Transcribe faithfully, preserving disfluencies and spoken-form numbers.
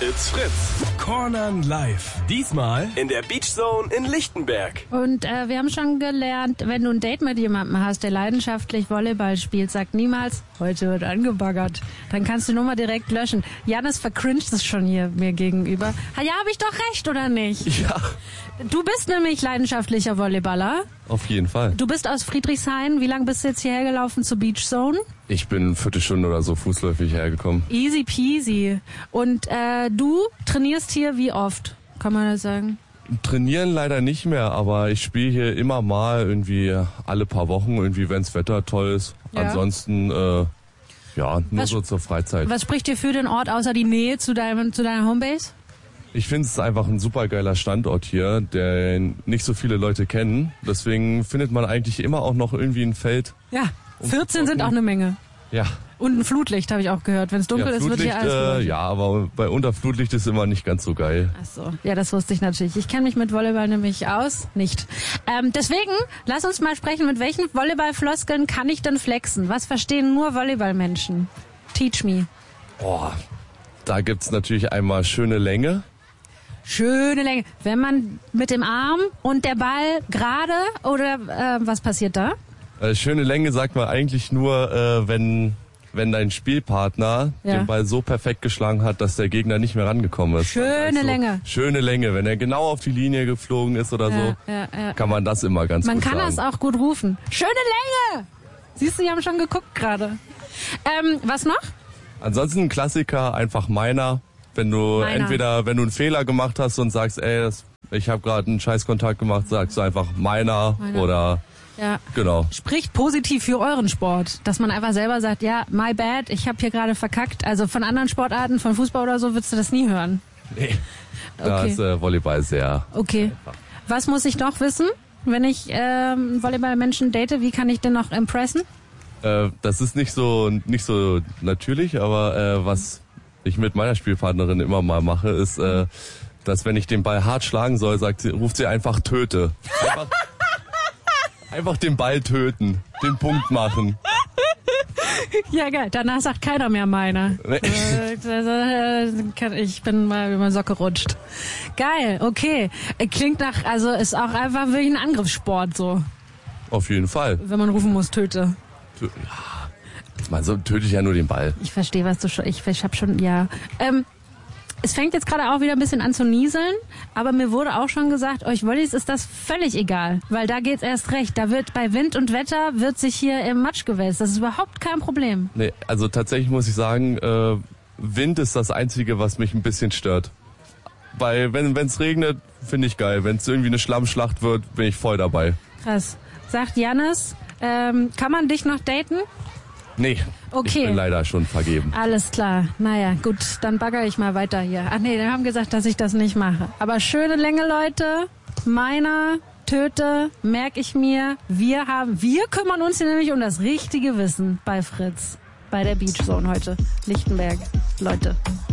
It's Fritz. Cornern live. Diesmal in der Beach Zone in Lichtenberg. Und äh, wir haben schon gelernt, wenn du ein Date mit jemandem hast, der leidenschaftlich Volleyball spielt, sag niemals, heute wird angebaggert. Dann kannst du die Nummer direkt löschen. Janis vercringed es schon hier mir gegenüber. Ha, ja, habe ich doch recht, oder nicht? Ja. Du bist nämlich leidenschaftlicher Volleyballer. Auf jeden Fall. Du bist aus Friedrichshain. Wie lange bist du jetzt hierher gelaufen zur Beach Zone? Ich bin eine Viertelstunde oder so fußläufig hergekommen. Easy peasy. Und äh, du trainierst hier wie oft, kann man das sagen? Trainieren leider nicht mehr, aber ich spiele hier immer mal irgendwie alle paar Wochen, irgendwie wenns Wetter toll ist. Ja. Ansonsten, äh, ja, nur Was- so zur Freizeit. Was spricht dir für den Ort außer die Nähe zu deinem zu deiner Homebase? Ich finde es einfach ein super geiler Standort hier, den nicht so viele Leute kennen. Deswegen findet man eigentlich immer auch noch irgendwie ein Feld. Ja, vierzehn sind auch eine Menge. Ja. Und ein Flutlicht, habe ich auch gehört. Wenn es dunkel ja, ist, wird hier alles äh, beleuchtet. ja, aber bei Unterflutlicht ist immer nicht ganz so geil. Ach so, ja, das wusste ich natürlich. Ich kenne mich mit Volleyball nämlich aus. Nicht. Ähm, deswegen, lass uns mal sprechen, mit welchen Volleyballfloskeln kann ich denn flexen? Was verstehen nur Volleyballmenschen? Teach me. Boah, da gibt's natürlich einmal schöne Länge. Schöne Länge. Wenn man mit dem Arm und der Ball gerade oder äh, was passiert da? Äh, schöne Länge sagt man eigentlich nur, äh, wenn wenn dein Spielpartner Ja. den Ball so perfekt geschlagen hat, dass der Gegner nicht mehr rangekommen ist. Schöne Also, Länge. Schöne Länge. Wenn er genau auf die Linie geflogen ist oder Ja, so, ja, ja. kann man das immer ganz Man gut kann sagen. das auch gut rufen. Schöne Länge! Siehst du, die haben schon geguckt gerade. Ähm, was noch? Ansonsten ein Klassiker, einfach meiner. Wenn du Meiner. entweder, wenn du einen Fehler gemacht hast und sagst, ey, das, ich habe gerade einen Scheißkontakt gemacht, sagst du einfach meiner, Meiner. oder Ja. genau. Spricht positiv für euren Sport, dass man einfach selber sagt, ja, my bad, ich habe hier gerade verkackt. Also von anderen Sportarten, von Fußball oder so, würdest du das nie hören. Nee. Da Okay. ist äh, Volleyball sehr. Okay. Was muss ich noch wissen, wenn ich ähm, Volleyballmenschen date? Wie kann ich den noch impressen? Äh, das ist nicht so nicht so natürlich, aber äh, was ich mit meiner Spielpartnerin immer mal mache, ist, äh, dass wenn ich den Ball hart schlagen soll, sagt sie, ruft sie einfach töte. Einfach, einfach den Ball töten, den Punkt machen. Ja, geil. Danach sagt keiner mehr meiner. Nee. Äh, Ich bin mal über die Socke rutscht. Geil, okay. Klingt nach, also ist auch einfach wirklich ein Angriffssport so, Auf jeden Fall. wenn man rufen muss, töte. Ja, man so töte ich ja nur den Ball. Ich verstehe, was du schon, ich, ich hab schon, ja. Ähm, es fängt jetzt gerade auch wieder ein bisschen an zu nieseln, aber mir wurde auch schon gesagt, euch Wollis ist das völlig egal, weil da geht's erst recht. Da wird bei Wind und Wetter wird sich hier im Matsch gewälzt. Das ist überhaupt kein Problem. Nee, also tatsächlich muss ich sagen, äh, Wind ist das Einzige, was mich ein bisschen stört. Weil wenn es regnet, finde ich geil. Wenn es irgendwie eine Schlammschlacht wird, bin ich voll dabei. Krass. Sagt Janis, ähm, kann man dich noch daten? Nee, Okay. ich bin leider schon vergeben. Alles klar. Naja, gut, dann bagger ich mal weiter hier. Ach nee, die haben gesagt, dass ich das nicht mache. Aber schöne Länge, Leute. Meiner, töte, merke ich mir. Wir haben, wir kümmern uns hier nämlich um das richtige Wissen bei Fritz. Bei der Beach Zone heute. Lichtenberg. Leute.